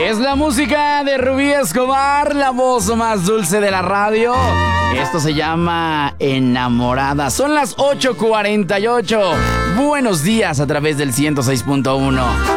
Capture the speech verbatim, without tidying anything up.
Es la música de Rubí Escobar, la voz más dulce de la radio. Esto se llama Enamorada. Son las ocho cuarenta y ocho. Buenos días a través del ciento seis punto uno.